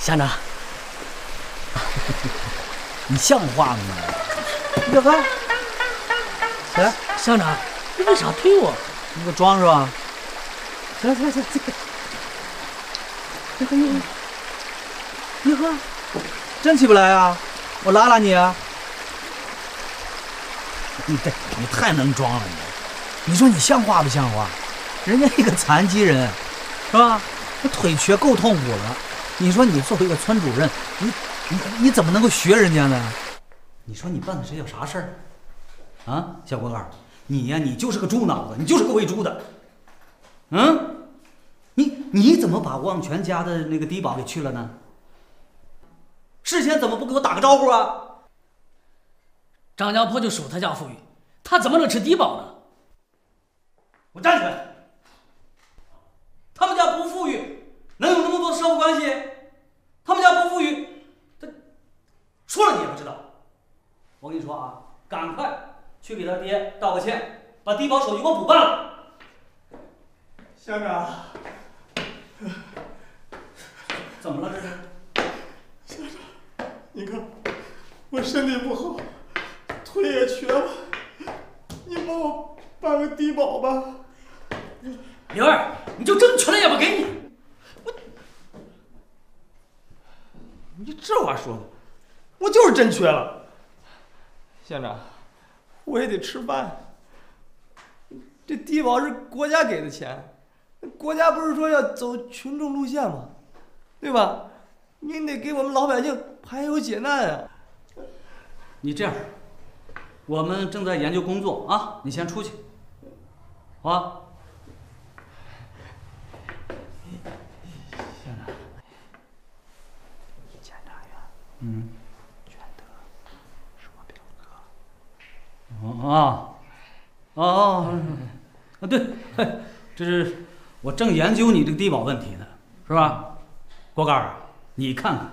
乡长， 你像话吗你？这还，来， 乡长，你为啥推我？ 你给我装是吧？行，你喝，真起不来啊？我拉拉你啊！你太能装了你说你像话不像话？人家一个残疾人，是吧？他腿瘸够痛苦了。你说你作为一个村主任，你怎么能够学人家呢？你说你办的这叫啥事儿？啊，小锅盖，你呀，你就是个猪脑子，你就是个喂猪的。你怎么把望全家的那个低保给去了呢？事先怎么不给我打个招呼啊？ 张家坡就属他家富裕，他怎么能吃低保呢？ 我站起来！他们家不富裕，能有那么多的社会关系？他们家不富裕，他说了你也不知道。我跟你说啊，赶快去给他爹道个歉，把低保手续给我补办了。 乡长， 怎么了这是？ 乡长，你看我身体不好，腿也瘸了，你帮我办个低保吧。 刘二，你就争取了也不给你。 你这话说的，我就是真缺了。乡长，我也得吃饭。这低保是国家给的钱，国家不是说要走群众路线吗？对吧？您得给我们老百姓排忧解难啊。 你这样，我们正在研究工作啊，你先出去，好吧？县长，检察院，全德是我表哥。对，这是我正研究你这个低保问题呢，是吧？锅盖啊，你看看。